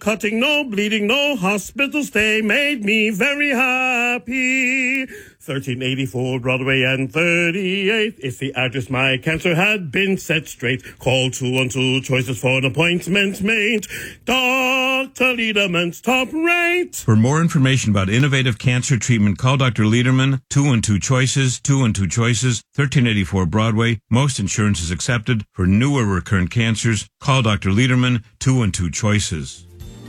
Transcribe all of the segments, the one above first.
Cutting, no bleeding, no hospital stay made me very happy. 1384 Broadway and 38th is the address my cancer had been set straight. Call 212 choices for an appointment made. Dr. Lederman's top rate. For more information about innovative cancer treatment, call Dr. Lederman, 212 choices, 212 choices, 1384 Broadway. Most insurance is accepted. For newer recurrent cancers, call Dr. Lederman, 212 choices.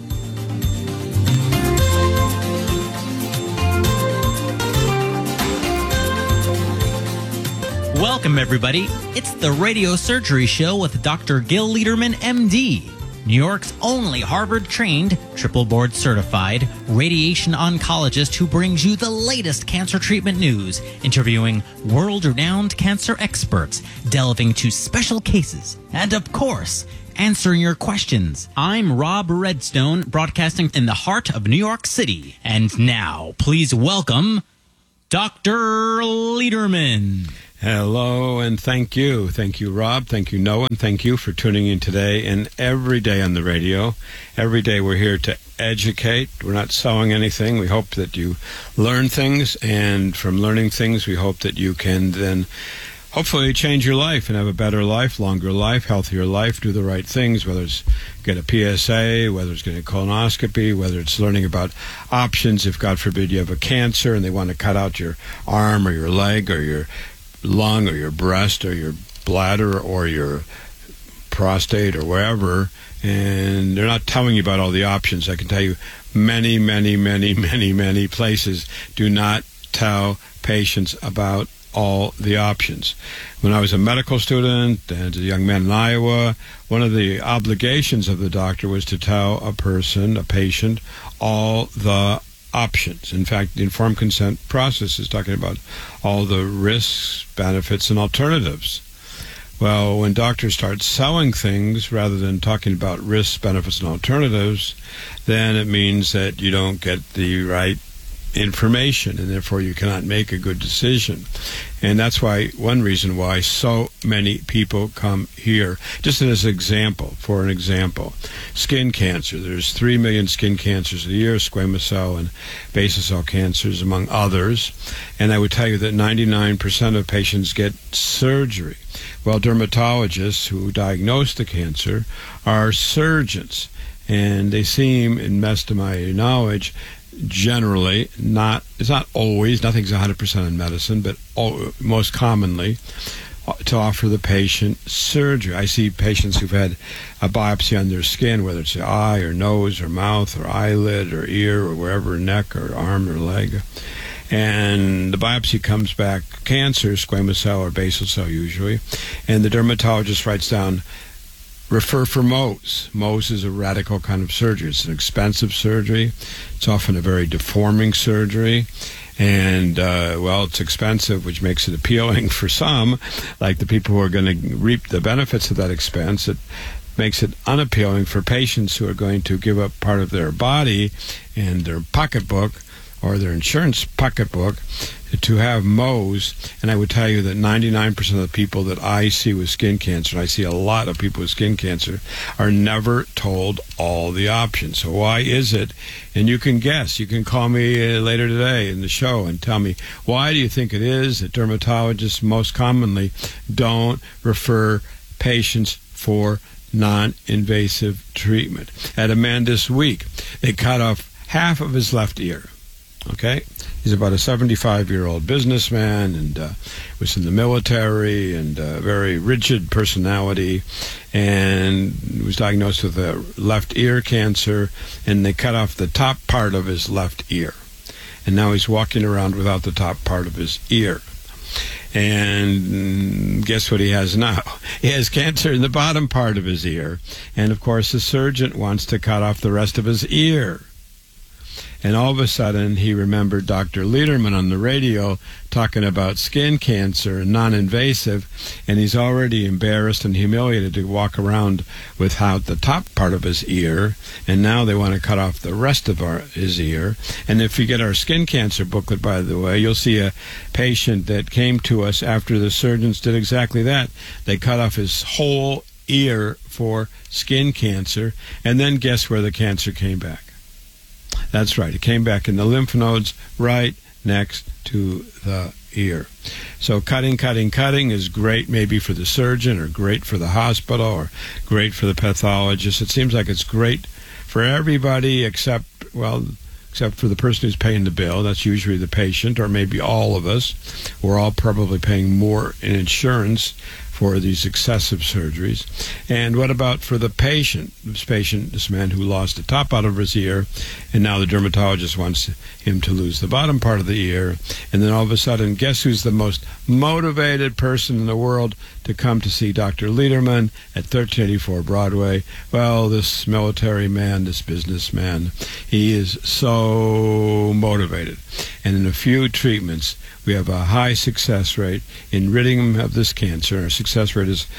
Welcome, everybody. It's the Radio Surgery Show with Dr. Gil Lederman, MD, New York's only Harvard-trained, triple board-certified radiation oncologist who brings you the latest cancer treatment news, interviewing world-renowned cancer experts, delving into special cases, and, of course, answering your questions. I'm Rob Redstone, broadcasting in the heart of New York City. And now, please welcome Dr. Lederman. Hello, and thank you. Thank you, Rob. Thank you, Noah. And thank you for tuning in today and every day on the radio. Every day we're here to educate. We're not selling anything. We hope that you learn things, and from learning things, we hope that you can then hopefully change your life and have a better life, longer life, healthier life, do the right things, whether it's get a PSA, whether it's getting a colonoscopy, whether it's learning about options if, God forbid, you have a cancer and they want to cut out your arm or your leg or your lung or your breast or your bladder or your prostate or wherever, and they're not telling you about all the options. I can tell you many places do not tell patients about all the options. When I was a medical student and as a young man in Iowa, one of the obligations of the doctor was to tell a patient, all the options. In fact, the informed consent process is talking about all the risks, benefits, and alternatives. Well, when doctors start selling things rather than talking about risks, benefits, and alternatives, then it means that you don't get the right information, and therefore you cannot make a good decision. And that's why, one reason why so many people come here. Just as an example, skin cancer. There's 3 million skin cancers a year, squamous cell and basal cell cancers, among others. And I would tell you that 99% of patients get surgery. Well, dermatologists who diagnose the cancer are surgeons, and they seem, in best of my knowledge, generally, it's not always, nothing's 100% in medicine, but most commonly, to offer the patient surgery. I see patients who've had a biopsy on their skin, whether it's the eye or nose or mouth or eyelid or ear or wherever, neck or arm or leg, and the biopsy comes back cancer, squamous cell or basal cell usually, and the dermatologist writes down, refer for Mohs. Mohs is a radical kind of surgery. It's an expensive surgery. It's often a very deforming surgery. And, it's expensive, which makes it appealing for some, like the people who are going to reap the benefits of that expense. It makes it unappealing for patients who are going to give up part of their body and their pocketbook or their insurance pocketbook to have Mohs. And I would tell you that 99% of the people that I see with skin cancer, and I see a lot of people with skin cancer, are never told all the options. So why is it? And you can guess. You can call me later today in the show and tell me, why do you think it is that dermatologists most commonly don't refer patients for non-invasive treatment? At a man this week, they cut off half of his left ear. Okay? He's about a 75-year-old businessman and was in the military and very rigid personality, and was diagnosed with a left ear cancer, and they cut off the top part of his left ear. And now he's walking around without the top part of his ear. And guess what he has now? He has cancer in the bottom part of his ear. And, of course, the surgeon wants to cut off the rest of his ear. And all of a sudden, he remembered Dr. Lederman on the radio talking about skin cancer and non-invasive, and he's already embarrassed and humiliated to walk around without the top part of his ear, and now they want to cut off the rest of his ear. And if you get our skin cancer booklet, by the way, you'll see a patient that came to us after the surgeons did exactly that. They cut off his whole ear for skin cancer, and then guess where the cancer came back? That's right, it came back in the lymph nodes right next to the ear. So cutting is great maybe for the surgeon, or great for the hospital, or great for the pathologist. It seems like it's great for everybody except for the person who's paying the bill. That's usually the patient, or maybe all of us. We're all probably paying more in insurance for these excessive surgeries. And what about for the patient? This man who lost the top out of his ear, and now the dermatologist wants him to lose the bottom part of the ear. And then all of a sudden, guess who's the most motivated person in the world to come to see Dr. Lederman at 1384 Broadway? Well, this military man, this businessman, he is so motivated. And in a few treatments, we have a high success rate in ridding him of this cancer. Our success rate is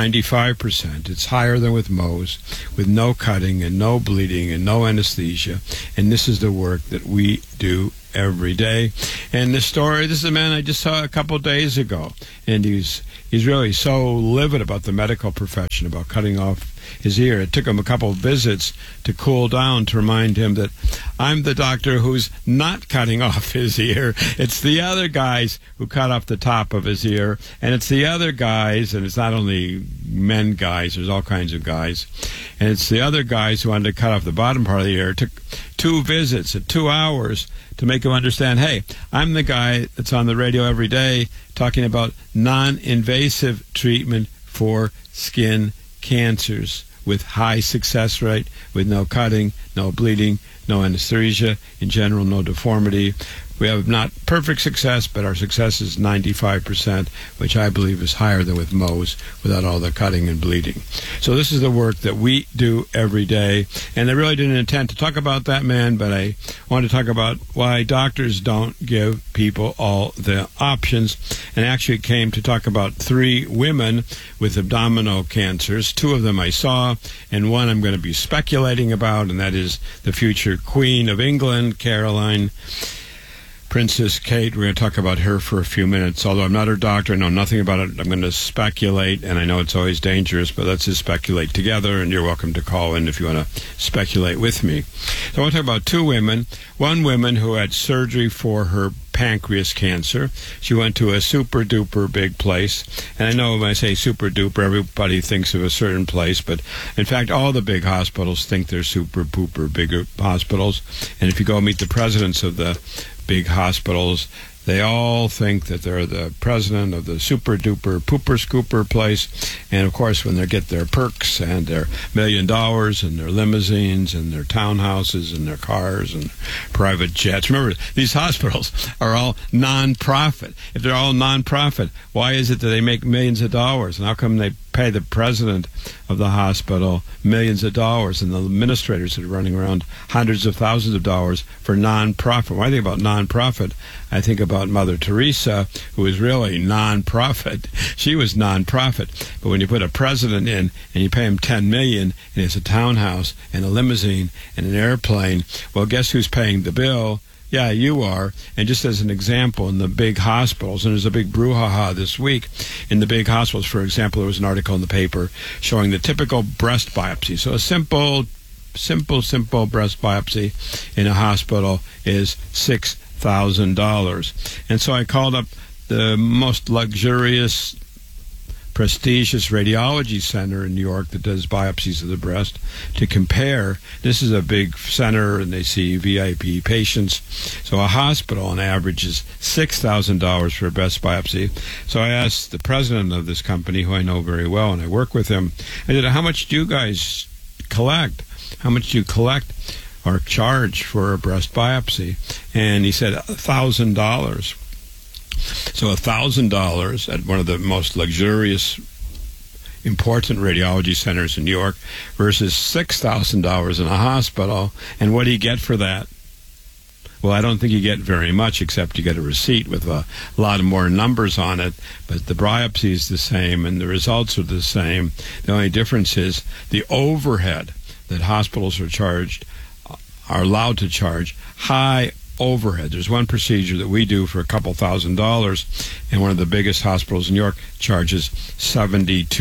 95%. It's higher than with Mohs, with no cutting and no bleeding and no anesthesia. And this is the work that we do every day. And this is a man I just saw a couple days ago. And he's really so livid about the medical profession, about cutting off his ear. It took him a couple of visits to cool down, to remind him that I'm the doctor who's not cutting off his ear. It's the other guys who cut off the top of his ear, and it's the other guys, and it's not only men guys, there's all kinds of guys, and it's the other guys who wanted to cut off the bottom part of the ear. It took 2 visits at 2 hours to make him understand, hey, I'm the guy that's on the radio every day talking about non-invasive treatment for skin cancers with high success rate, with no cutting, no bleeding, no anesthesia, in general, no deformity. We have not perfect success, but our success is 95%, which I believe is higher than with Mohs, without all the cutting and bleeding. So this is the work that we do every day. And I really didn't intend to talk about that man, but I want to talk about why doctors don't give people all the options. And actually came to talk about 3 women with abdominal cancers. 2 of them I saw, and one I'm going to be speculating about, and that is the future Queen of England, Caroline, Princess Kate. We're going to talk about her for a few minutes. Although I'm not her doctor, I know nothing about it. I'm going to speculate, and I know it's always dangerous, but let's just speculate together, and you're welcome to call in if you want to speculate with me. So I want to talk about 2 women. One woman who had surgery for her pancreas cancer. She went to a super-duper big place. And I know when I say super-duper, everybody thinks of a certain place, but in fact, all the big hospitals think they're super-pooper bigger hospitals. And if you go meet the presidents of the big hospitals, they all think that they're the president of the super-duper pooper-scooper place. And, of course, when they get their perks and their $1 million and their limousines and their townhouses and their cars and private jets. Remember, these hospitals are all non-profit. If they're all non-profit, why is it that they make millions of dollars? And how come they pay the president of the hospital millions of dollars and the administrators that are running around hundreds of thousands of dollars for non-profit? When I think about non-profit, I think about Mother Teresa, who was really non-profit. She was non-profit. But when you put a president in and you pay him $10 million and it's a townhouse and a limousine and an airplane, well, guess who's paying the bill? Yeah, you are. And just as an example, in the big hospitals, and there's a big brouhaha this week, in the big hospitals, for example, there was an article in the paper showing the typical breast biopsy. So a simple breast biopsy in a hospital is $6,000. And so I called up the most luxurious, prestigious radiology center in New York that does biopsies of the breast to compare. This is a big center, and they see VIP patients. So a hospital on average is $6,000 for a breast biopsy. So I asked the president of this company, who I know very well, and I work with him, I said, how much do you guys collect? How much do you collect or charge for a breast biopsy? And he said $1,000. So $1,000 at one of the most luxurious, important radiology centers in New York versus $6,000 in a hospital. And what do you get for that? Well, I don't think you get very much, except you get a receipt with a lot of more numbers on it. But the biopsy is the same, and the results are the same. The only difference is the overhead that hospitals are allowed to charge, high overhead. There's one procedure that we do for a couple $1,000, and one of the biggest hospitals in New York charges $72,000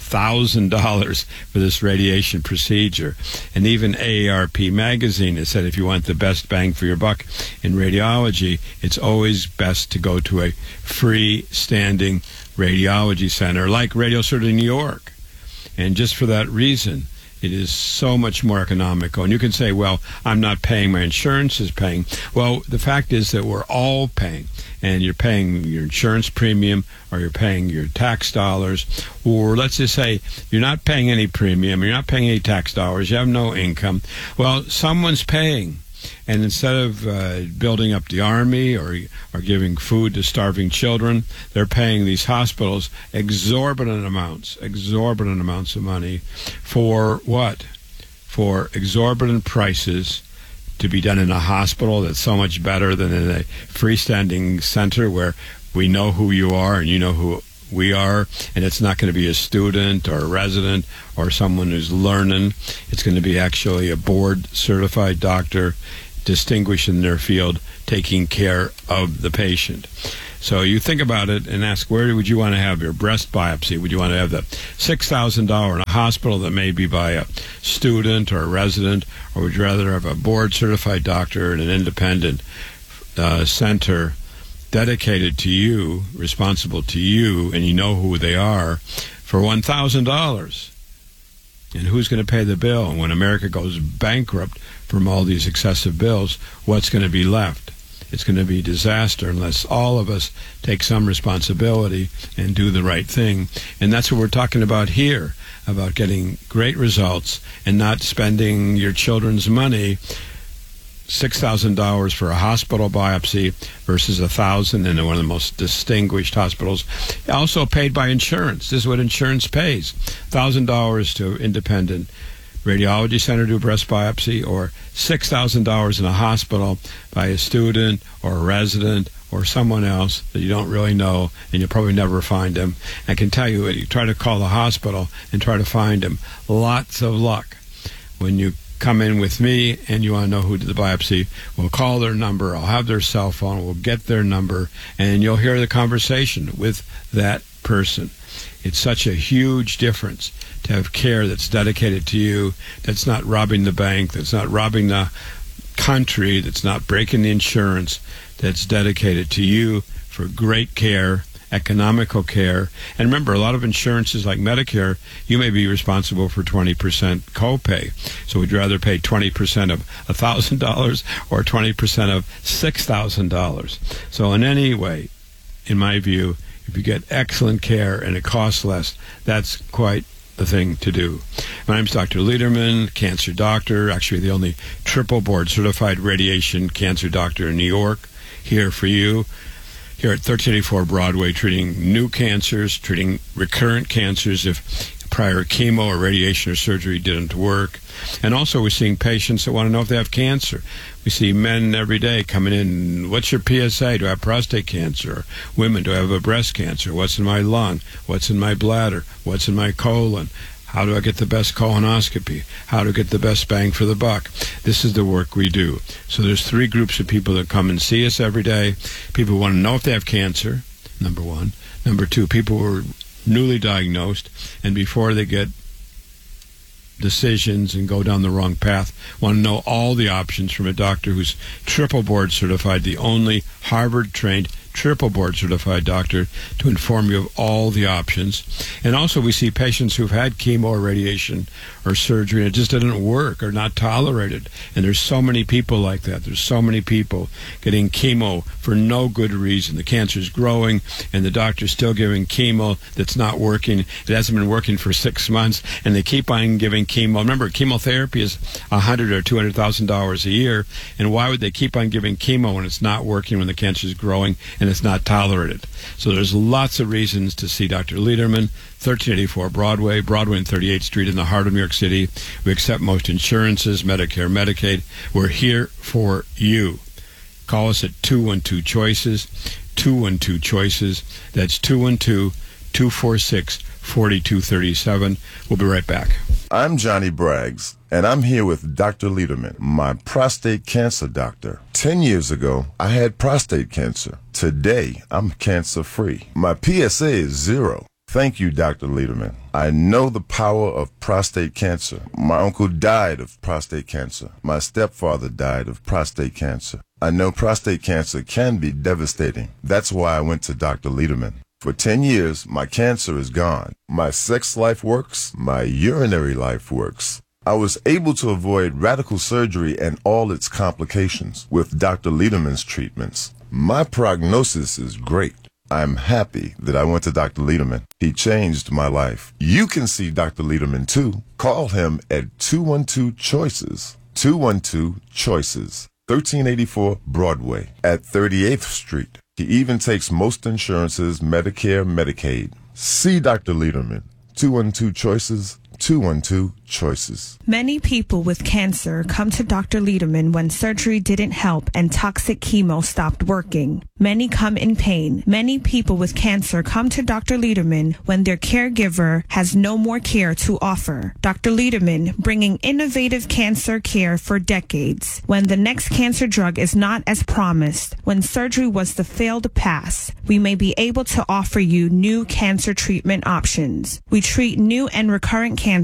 $1,000 for this radiation procedure. And even AARP magazine has said if you want the best bang for your buck in radiology, it's always best to go to a freestanding radiology center like Radiosurgery New York. And just for that reason, it is so much more economical. And you can say, well, I'm not paying, my insurance is paying. Well, the fact is that we're all paying. And you're paying your insurance premium, or you're paying your tax dollars, or let's just say you're not paying any premium, you're not paying any tax dollars, you have no income. Well, someone's paying. And instead of building up the army or giving food to starving children, they're paying these hospitals exorbitant amounts of money for what? For exorbitant prices to be done in a hospital that's so much better than in a freestanding center where we know who you are and you know who we are, and it's not going to be a student or a resident or someone who's learning. It's going to be actually a board-certified doctor, distinguished in their field, taking care of the patient. So you think about it and ask, where would you want to have your breast biopsy? Would you want to have the $6,000 in a hospital that may be by a student or a resident, or would you rather have a board-certified doctor in an independent center dedicated to you, responsible to you, and you know who they are, for $1,000? And who's going to pay the bill? And when America goes bankrupt from all these excessive bills, what's going to be left? It's going to be disaster unless all of us take some responsibility and do the right thing. And that's what we're talking about here, about getting great results and not spending your children's money. $6,000 for a hospital biopsy versus $1,000 in one of the most distinguished hospitals, also paid by insurance. This is what insurance pays: $1,000 to independent radiology center to do a breast biopsy, or $6,000 in a hospital by a student or a resident or someone else that you don't really know, and you'll probably never find them. I can tell you, you try to call the hospital and try to find them, lots of luck. When you come in with me and you want to know who did the biopsy, we'll call their number, I'll have their cell phone, we'll get their number, and you'll hear the conversation with that person. It's such a huge difference to have care that's dedicated to you, that's not robbing the bank, that's not robbing the country, that's not breaking the insurance, that's dedicated to you for great care, economical care. And remember, a lot of insurances like Medicare, you may be responsible for 20% copay. So would you rather pay 20% of $1,000 or 20% of $6,000? So in any way, in my view, if you get excellent care and it costs less, that's quite the thing to do. My name's Dr. Lederman, cancer doctor, actually the only triple board certified radiation cancer doctor in New York, here for you. Here at 1384 Broadway, treating new cancers, treating recurrent cancers if prior chemo or radiation or surgery didn't work. And also we're seeing patients that want to know if they have cancer. We see men every day coming in, what's your PSA? Do I have prostate cancer? Women, do I have a breast cancer? What's in my lung? What's in my bladder? What's in my colon? How do I get the best colonoscopy? How to get the best bang for the buck? This is the work we do. So there's three groups of people that come and see us every day. People who want to know if they have cancer, number one. Number two, people who are newly diagnosed, and before they get decisions and go down the wrong path, want to know all the options from a doctor who's triple board certified, the only Harvard-trained triple board certified doctor to inform you of all the options. And also we see patients who've had chemo or radiation or surgery and it just didn't work or not tolerated. And there's so many people like that. There's so many people getting chemo for no good reason. The cancer's growing and the doctor's still giving chemo that's not working. It hasn't been working for 6 months and they keep on giving chemo. Remember, chemotherapy is $100,000 or $200,000 a year. And why would they keep on giving chemo when it's not working, when the cancer's growing and it's not tolerated? So there's lots of reasons to see Dr. Lederman, 1384 Broadway, Broadway and 38th Street in the heart of New York City. We accept most insurances, Medicare, Medicaid. We're here for you. Call us at 212-CHOICES, 212-CHOICES. That's 212-246-4237. We'll be right back. I'm Johnny Braggs, and I'm here with Dr. Lederman, my prostate cancer doctor. 10 years ago, I had prostate cancer. Today, I'm cancer-free. My PSA is 0. Thank you, Dr. Lederman. I know the power of prostate cancer. My uncle died of prostate cancer. My stepfather died of prostate cancer. I know prostate cancer can be devastating. That's why I went to Dr. Lederman. For 10 years, my cancer is gone. My sex life works. My urinary life works. I was able to avoid radical surgery and all its complications with Dr. Lederman's treatments. My prognosis is great. I'm happy that I went to Dr. Lederman. He changed my life. You can see Dr. Lederman too. Call him at 212-CHOICES. 212-CHOICES. 1384 Broadway at 38th Street. He even takes most insurances, Medicare, Medicaid. See Dr. Lederman. 212-CHOICES. 212-CHOICES. Many people with cancer come to Dr. Lederman when surgery didn't help and toxic chemo stopped working. Many come in pain. Many people with cancer come to Dr. Lederman when their caregiver has no more care to offer. Dr. Lederman, bringing innovative cancer care for decades. When the next cancer drug is not as promised, when surgery was the failed pass, we may be able to offer you new cancer treatment options. We treat new and recurrent cancer